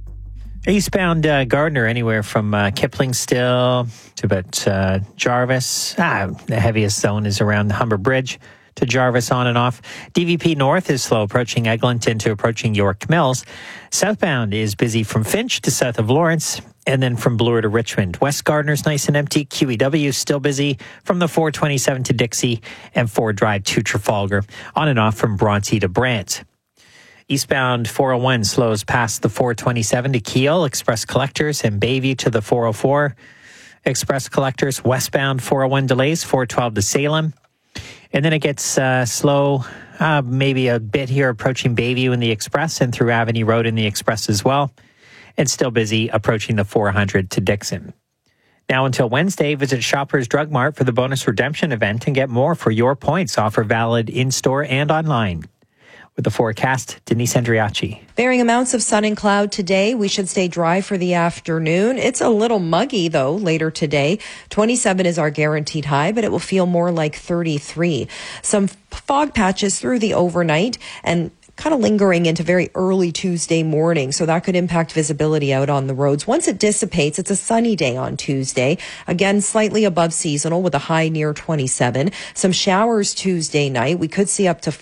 Eastbound Gardner, anywhere from Kipling still to about Jarvis. The heaviest zone is around the Humber Bridge to Jarvis on and off. DVP North is slow approaching Eglinton to approaching York Mills. Southbound is busy from Finch to south of Lawrence, and then from Bloor to Richmond. West Gardner's nice and empty. QEW still busy from the 427 to Dixie and Ford Drive to Trafalgar. On and off from Bronte to Brant. Eastbound 401 slows past the 427 to Kiel, Express Collectors, and Bayview to the 404. Express Collectors. Westbound 401 delays, 412 to Salem. And then it gets slow, maybe a bit here approaching Bayview in the Express and through Avenue Road in the Express as well. And still busy approaching the 400 to Dixon. Now until Wednesday, visit Shoppers Drug Mart for the bonus redemption event and get more for your points. Offer valid in-store and online. With the forecast, Denise Andriachi. Varying amounts of sun and cloud today. We should stay dry for the afternoon. It's a little muggy, though, later today. 27 is our guaranteed high, but it will feel more like 33. Some fog patches through the overnight and kind of lingering into very early Tuesday morning. So that could impact visibility out on the roads. Once it dissipates, it's a sunny day on Tuesday. Again, slightly above seasonal with a high near 27. Some showers Tuesday night. We could see up to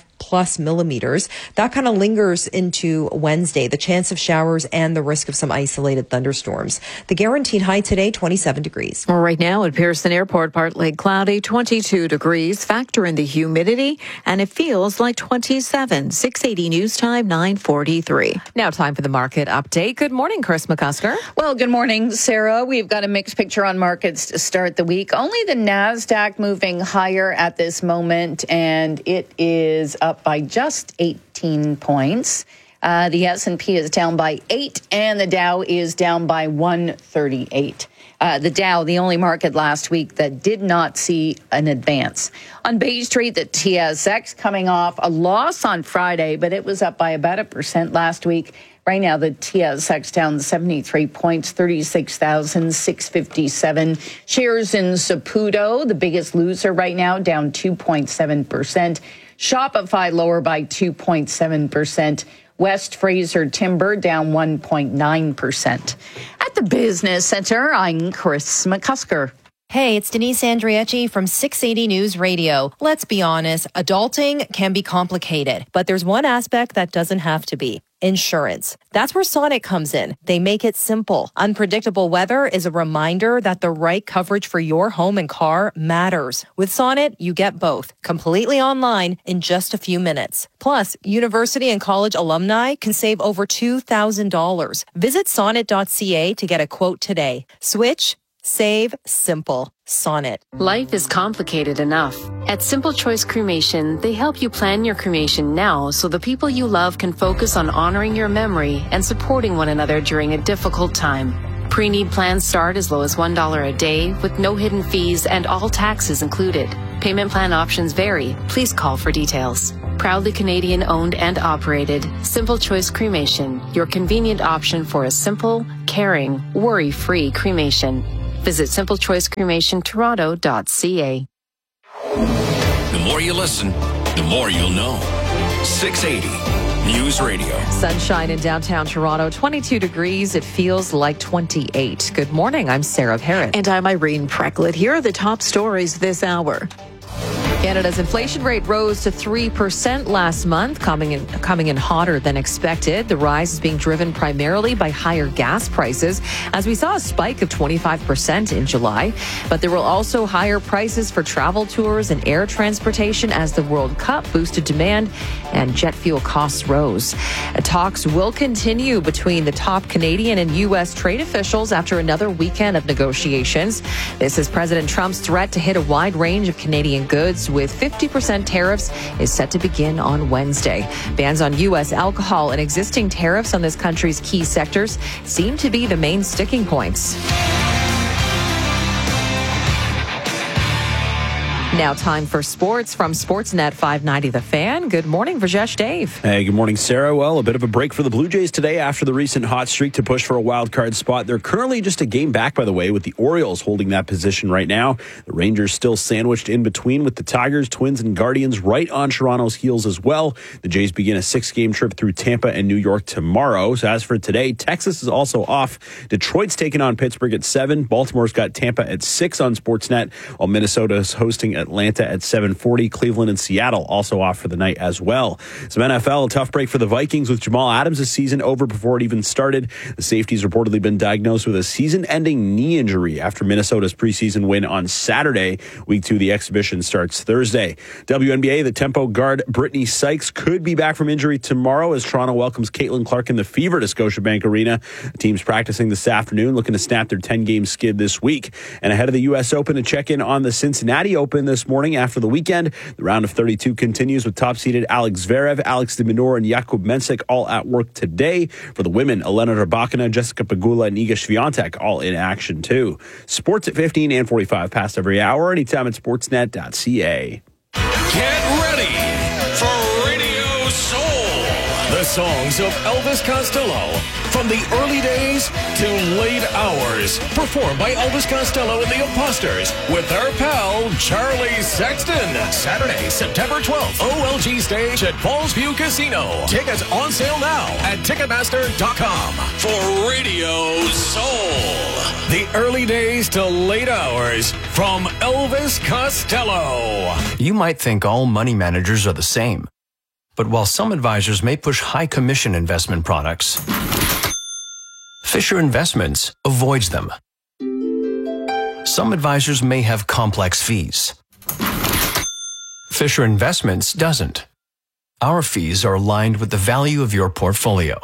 5+ millimeters. That kind of lingers into Wednesday, the chance of showers and the risk of some isolated thunderstorms. The guaranteed high today, 27 degrees. Well, right now at Pearson Airport, partly cloudy, 22 degrees. Factor in the humidity, and it feels like 27. 680 News Time, 9:43. Now time for the market update. Good morning, Chris McCusker. Well, good morning, Sarah. We've got a mixed picture on markets to start the week. Only the NASDAQ moving higher at this moment, and it is up by just 18 points. The S&P is down by 8, and the Dow is down by 138. The Dow, the only market last week that did not see an advance. On Bay Street, the TSX coming off a loss on Friday, but it was up by about 1% last week. Right now, the TSX down 73 points, 36,657. Shares in Saputo, the biggest loser right now, down 2.7%. Shopify lower by 2.7%. West Fraser Timber down 1.9%. At At the Business Center, I'm Chris McCusker. Hey, it's Denise Andrieci from 680 News Radio. Let's be honest, adulting can be complicated, but there's one aspect that doesn't have to be. Insurance. That's where Sonnet comes in. They make it simple. Unpredictable weather is a reminder that the right coverage for your home and car matters. With Sonnet, you get both, completely online in just a few minutes. Plus, university and college alumni can save over $2,000. Visit sonnet.ca to get a quote today. Switch, save, simple. Sonnet. Life is complicated enough. At Simple Choice Cremation, they help you plan your cremation now so the people you love can focus on honoring your memory and supporting one another during a difficult time. Pre-need plans start as low as $1 a day with no hidden fees and all taxes included. Payment plan options vary. Please call for details. Proudly Canadian owned and operated, Simple Choice Cremation, your convenient option for a simple, caring, worry-free cremation. Visit simplechoicecremationtoronto.ca. The more you listen, the more you'll know. 680 News Radio. Sunshine in downtown Toronto, 22 degrees. It feels like 28. Good morning. I'm Sarah Parrott. And I'm Irene Precklett. Here are the top stories this hour. Canada's inflation rate rose to 3% last month, coming in hotter than expected. The rise is being driven primarily by higher gas prices, as we saw a spike of 25% in July. But there were also higher prices for travel tours and air transportation as the World Cup boosted demand and jet fuel costs rose. Talks will continue between the top Canadian and U.S. trade officials after another weekend of negotiations. This is President Trump's threat to hit a wide range of Canadian goods with 50% tariffs is set to begin on Wednesday. Bans on U.S. alcohol and existing tariffs on this country's key sectors seem to be the main sticking points. Now time for sports from Sportsnet 590 The Fan. Good morning, Rajesh Dave. Hey, good morning, Sarah. Well, a bit of a break for the Blue Jays today after the recent hot streak to push for a wild card spot. They're currently just a game back, by the way, with the Orioles holding that position right now. The Rangers still sandwiched in between with the Tigers, Twins, and Guardians right on Toronto's heels as well. The Jays begin a 6-game trip through Tampa and New York tomorrow. So as for today, Texas is also off. Detroit's taking on Pittsburgh at 7. Baltimore's got Tampa at 6 on Sportsnet, while Minnesota's hosting Atlanta at 7:40. Cleveland and Seattle also off for the night as well. Some NFL, a tough break for the Vikings with Jamal Adams' season over before it even started. The safety's reportedly been diagnosed with a season-ending knee injury after Minnesota's preseason win on Saturday. Week 2, the exhibition starts Thursday. WNBA, the tempo guard Brittany Sykes could be back from injury tomorrow as Toronto welcomes Caitlin Clark in the Fever to Scotiabank Arena. The team's practicing this afternoon, looking to snap their 10-game skid this week. And ahead of the U.S. Open, to check in on the Cincinnati Open this morning after the weekend. The round of 32 continues with top-seeded Alex Zverev, Alex de Minaur, and Jakub Mensik all at work today. For the women, Elena Rybakina, Jessica Pegula, and Iga Swiatek all in action too. Sports at 15 and 45 past every hour, anytime at sportsnet.ca. Get ready for Radio Soul. The songs of Elvis Costello from the early days to late hours. Performed by Elvis Costello and the Imposters with their pal Charlie Sexton. Saturday, September 12th, OLG stage at Falls View Casino. Tickets on sale now at Ticketmaster.com. For Radio Soul. The early days to late hours from Elvis Costello. You might think all money managers are the same. But while some advisors may push high commission investment products, Fisher Investments avoids them. Some advisors may have complex fees. Fisher Investments doesn't. Our fees are aligned with the value of your portfolio.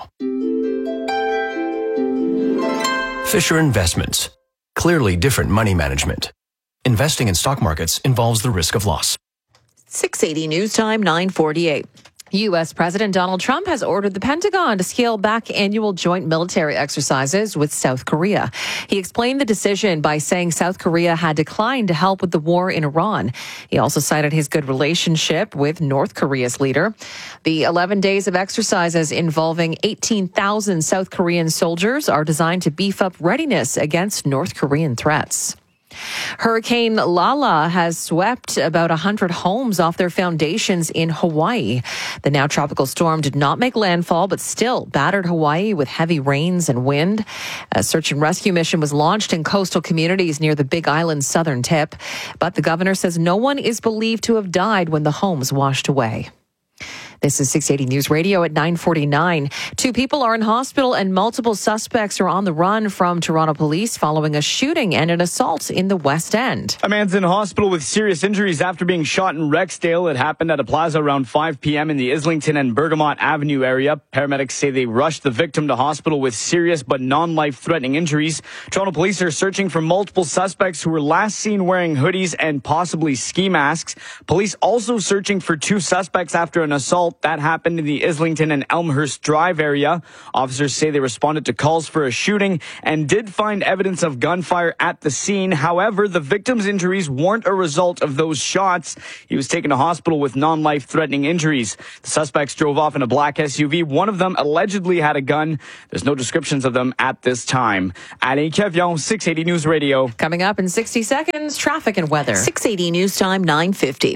Fisher Investments. Clearly different money management. Investing in stock markets involves the risk of loss. 680 News Time, 9:48. U.S. President Donald Trump has ordered the Pentagon to scale back annual joint military exercises with South Korea. He explained the decision by saying South Korea had declined to help with the war in Iran. He also cited his good relationship with North Korea's leader. The 11 days of exercises involving 18,000 South Korean soldiers are designed to beef up readiness against North Korean threats. Hurricane Lala has swept about 100 homes off their foundations in Hawaii. The now tropical storm did not make landfall, but still battered Hawaii with heavy rains and wind. A search and rescue mission was launched in coastal communities near the Big Island's southern tip, but the governor says no one is believed to have died when the homes washed away. This is 680 News Radio at 9:49. 2 people are in hospital and multiple suspects are on the run from Toronto police following a shooting and an assault in the West End. A man's in hospital with serious injuries after being shot in Rexdale. It happened at a plaza around 5 p.m. in the Islington and Bergamot Avenue area. Paramedics say they rushed the victim to hospital with serious but non-life-threatening injuries. Toronto police are searching for multiple suspects who were last seen wearing hoodies and possibly ski masks. Police also searching for 2 suspects after an assault that happened in the Islington and Elmhurst Drive area. Officers say they responded to calls for a shooting and did find evidence of gunfire at the scene. However, the victim's injuries weren't a result of those shots. He was taken to hospital with non-life-threatening injuries. The suspects drove off in a black SUV. One of them allegedly had a gun. There's no descriptions of them at this time. Alain Kevion, 680 News Radio. Coming up in 60 seconds, traffic and weather. 680 News Time, 9:50.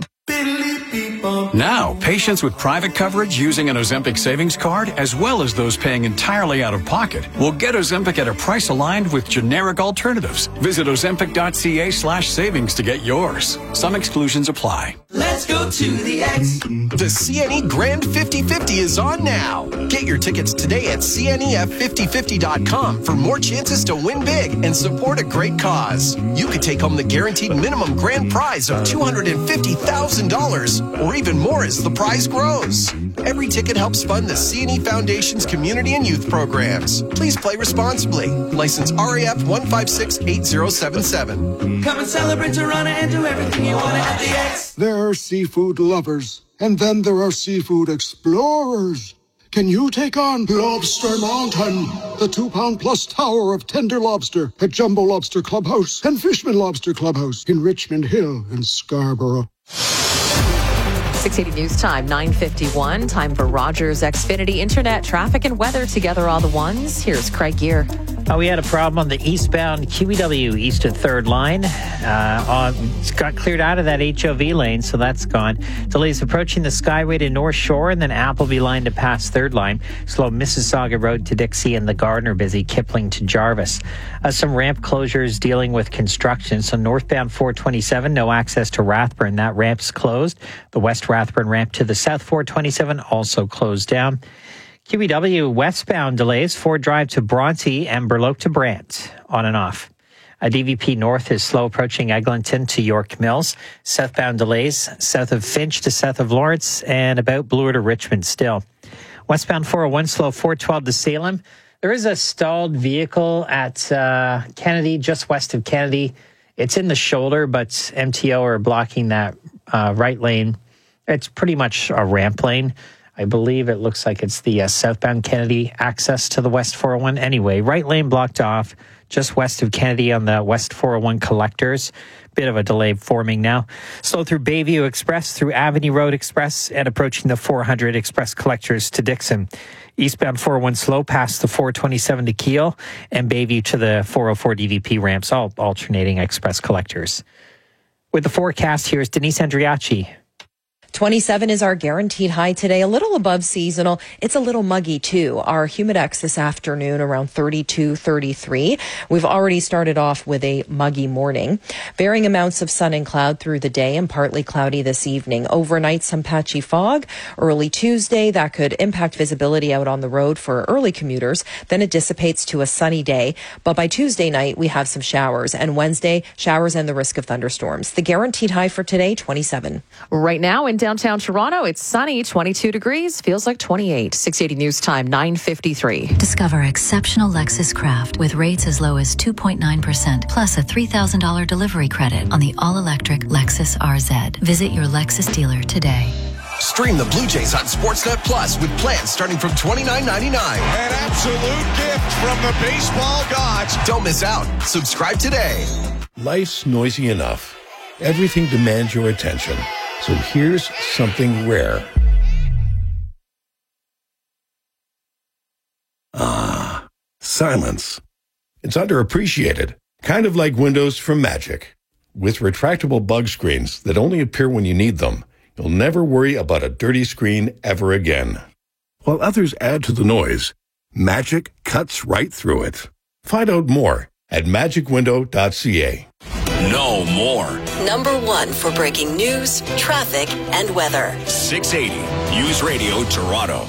Now, patients with private coverage using an Ozempic savings card, as well as those paying entirely out of pocket, will get Ozempic at a price aligned with generic alternatives. Visit ozempic.ca/savings to get yours. Some exclusions apply. Let's go to the X. The CNE Grand 50-50 is on now. Get your tickets today at CNEF5050.com for more chances to win big and support a great cause. You could take home the guaranteed minimum grand prize of $250,000 or even more as the prize grows. Every ticket helps fund the CNE Foundation's community and youth programs. Please play responsibly. License RAF 1568077. Come and celebrate Toronto and do everything you want at the X. There are seafood lovers, and then there are seafood explorers. Can you take on Lobster Mountain, the 2-pound-plus tower of tender lobster at Jumbo Lobster Clubhouse and Fishman Lobster Clubhouse in Richmond Hill and Scarborough? 680 News Time, 9:51. Time for Rogers Xfinity Internet, traffic and weather together all the ones. Here's Craig Gear. We had a problem on the eastbound QEW east of 3rd line. It's got cleared out of that HOV lane, so that's gone. Delays approaching the Skyway to North Shore and then Appleby line to pass 3rd line. Slow Mississauga Road to Dixie and the Gardner busy Kipling to Jarvis. Some ramp closures dealing with construction. So northbound 427, no access to Rathburn. That ramp's closed. The West Rathburn ramp to the South 427 also closed down. QEW westbound delays, Ford Drive to Bronte and Burloak to Brant, on and off. DVP North is slow approaching Eglinton to York Mills. Southbound delays, south of Finch to south of Lawrence and about Bloor to Richmond still. Westbound 401 slow 412 to Salem. There is a stalled vehicle at Kennedy, just west of Kennedy. It's in the shoulder, but MTO are blocking that right lane. It's pretty much a ramp lane. I believe it looks like it's the southbound Kennedy access to the West 401. Anyway, right lane blocked off just west of Kennedy on the West 401 collectors. Bit of a delay forming now. Slow through Bayview Express, through Avenue Road Express, and approaching the 400 Express collectors to Dixon. Eastbound 401 slow past the 427 to Kiel and Bayview to the 404 DVP ramps, all alternating Express collectors. With the forecast, here's Denise Andriachi. 27 is our guaranteed high today, a little above seasonal. It's a little muggy too. Our humidex this afternoon around 32, 33. We've already started off with a muggy morning. Varying amounts of sun and cloud through the day and partly cloudy this evening. Overnight, some patchy fog. Early Tuesday, that could impact visibility out on the road for early commuters. Then it dissipates to a sunny day. But by Tuesday night, we have some showers. And Wednesday, showers and the risk of thunderstorms. The guaranteed high for today, 27. Right now in downtown Toronto, it's sunny, 22 degrees, feels like 28. 680 News Time, 9:53. Discover exceptional Lexus Craft with rates as low as 2.9%, plus a $3,000 delivery credit on the all-electric Lexus RZ. Visit your Lexus dealer today. Stream the Blue Jays on Sportsnet Plus with plans starting from $29.99. An absolute gift from the baseball gods. Don't miss out. Subscribe today. Life's noisy enough. Everything demands your attention. So here's something rare. Silence. It's underappreciated. Kind of like windows from Magic. With retractable bug screens that only appear when you need them, you'll never worry about a dirty screen ever again. While others add to the noise, Magic cuts right through it. Find out more at magicwindow.ca. Know more. Number 1 for breaking news, traffic, and weather. 680 News Radio Toronto.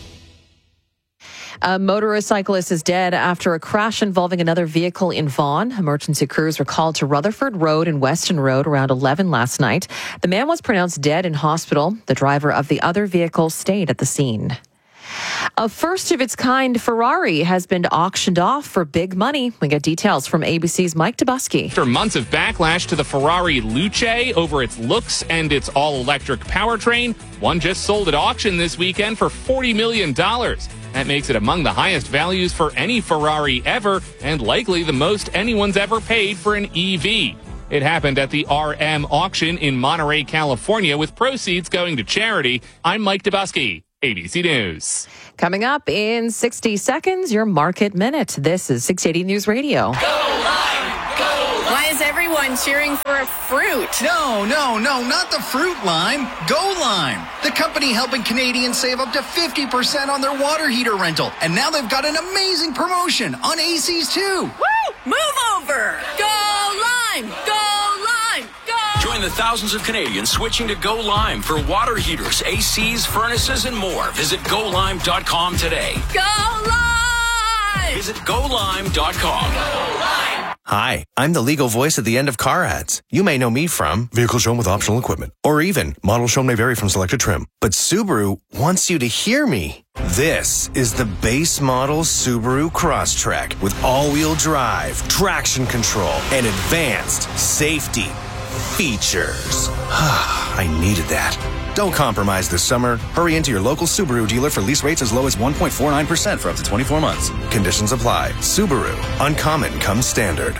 A motorcyclist is dead after a crash involving another vehicle in Vaughan. Emergency crews were called to Rutherford Road and Weston Road around 11 last night. The man was pronounced dead in hospital. The driver of the other vehicle stayed at the scene. A first-of-its-kind Ferrari has been auctioned off for big money. We get details from ABC's Mike Dubusky. After months of backlash to the Ferrari Luce over its looks and its all-electric powertrain, one just sold at auction this weekend for $40 million. That makes it among the highest values for any Ferrari ever, and likely the most anyone's ever paid for an EV. It happened at the RM auction in Monterey, California, with proceeds going to charity. I'm Mike Dubusky, ABC News. Coming up in 60 seconds, your Market Minute. This is 680 News Radio. Why is everyone cheering for a fruit? No, not the fruit lime. Go Lime, the company helping Canadians save up to 50% on their water heater rental. And now they've got an amazing promotion on ACs too. Woo! Move over! Go Lime! Go Lime! Go! Join the thousands of Canadians switching to Go Lime for water heaters, ACs, furnaces, and more. Visit GoLime.com today. Go Lime! Visit GoLime.com. Go Lime! Hi, I'm the legal voice at the end of car ads. You may know me from vehicle shown with optional equipment, or even model shown may vary from selected trim. But Subaru wants you to hear me. This is the base model Subaru Crosstrek with all-wheel drive, traction control, and advanced safety features. I needed that. Don't compromise this summer. Hurry into your local Subaru dealer for lease rates as low as 1.49% for up to 24 months. Conditions apply. Subaru. Uncommon comes standard.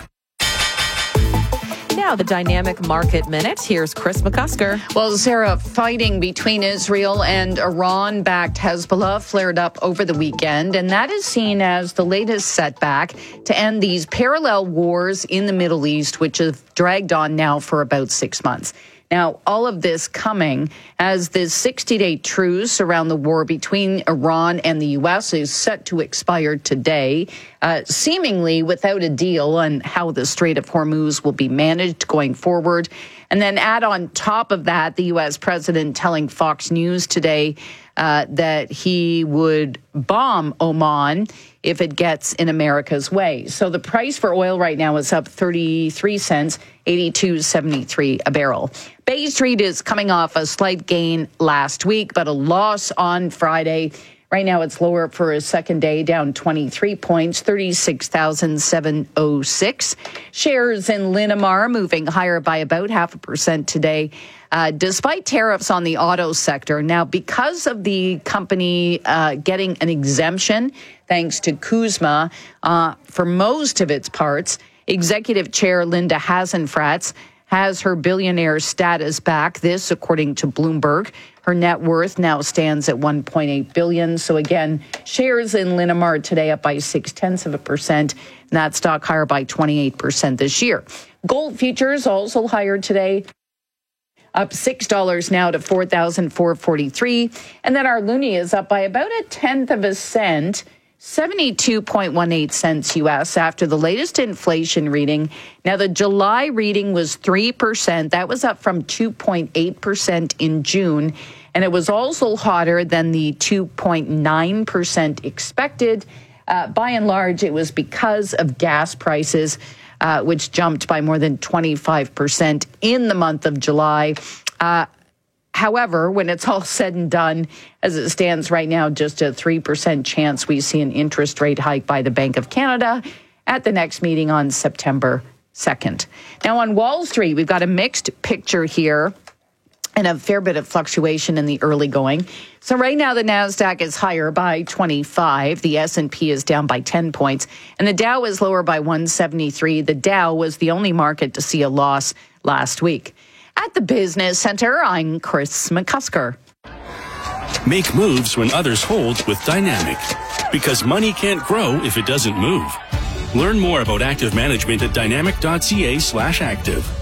Now, the Dynamic Market Minute. Here's Chris McCusker. Well, Sarah, fighting between Israel and Iran-backed Hezbollah flared up over the weekend, and that is seen as the latest setback to end these parallel wars in the Middle East, which have dragged on now for about 6 months. Now, all of this coming as this 60-day truce around the war between Iran and the U.S. is set to expire today, seemingly without a deal on how the Strait of Hormuz will be managed going forward. And then add on top of that, the U.S. president telling Fox News today that he would bomb Oman if it gets in America's way. So the price for oil right now is up 33 cents, 82.73 a barrel. Bay Street is coming off a slight gain last week, but a loss on Friday. Right now it's lower for a second day, down 23 points, 36,706. Shares in Linamar moving higher by about 0.5% today, despite tariffs on the auto sector. Now, because of the company getting an exemption, thanks to Kuzma, for most of its parts, Executive Chair Linda Hasenfratz has her billionaire status back. This, according to Bloomberg. Her net worth now stands at $1.8 billion. So again, shares in Linamar today up by 0.6%, and that stock higher by 28% this year. Gold futures also higher today, up $6 now to $4,443. And then our loonie is up by about 0.1 cent. 72.18 cents U.S. after the latest inflation reading. Now, the July reading was 3%. That was up from 2.8% in June. And it was also hotter than the 2.9% expected. By and large, it was because of gas prices, which jumped by more than 25% in the month of July. However, when it's all said and done, as it stands right now, just a 3% chance we see an interest rate hike by the Bank of Canada at the next meeting on September 2nd. Now, on Wall Street, we've got a mixed picture here and a fair bit of fluctuation in the early going. So right now, the NASDAQ is higher by 25. The S&P is down by 10 points. And the Dow is lower by 173. The Dow was the only market to see a loss last week. At the Business Center, I'm Chris McCusker. Make moves when others hold with Dynamic. Because money can't grow if it doesn't move. Learn more about active management at dynamic.ca/active.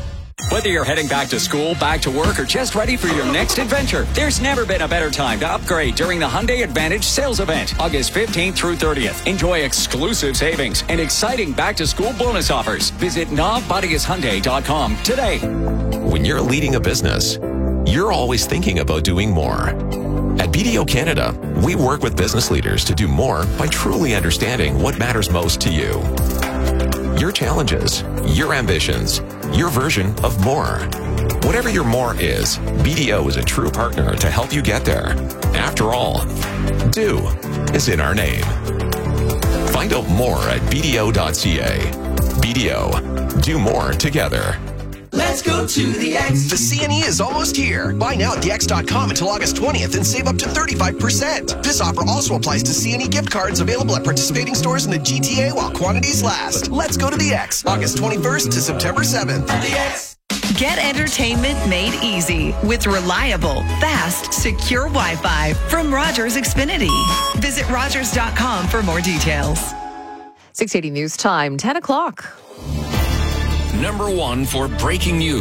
Whether you're heading back to school, back to work, or just ready for your next adventure, there's never been a better time to upgrade during the Hyundai Advantage sales event, August 15th through 30th. Enjoy exclusive savings and exciting back-to-school bonus offers. Visit NavBodiusHyundai.com today. When you're leading a business, you're always thinking about doing more. At BDO Canada, we work with business leaders to do more by truly understanding what matters most to you. Your challenges, your ambitions, your version of more. Whatever your more is, BDO is a true partner to help you get there. After all, do is in our name. Find out more at BDO.ca. BDO, do more together. Let's go to the X. The CNE is almost here. Buy now at thex.com until August 20th and save up to 35%. This offer also applies to CNE gift cards available at participating stores in the GTA while quantities last. Let's go to the X, August 21st to September 7th. The X. Get entertainment made easy with reliable, fast, secure Wi-Fi from Rogers Xfinity. Visit Rogers.com for more details. 680 News Time, 10 o'clock. Number 1 for breaking news.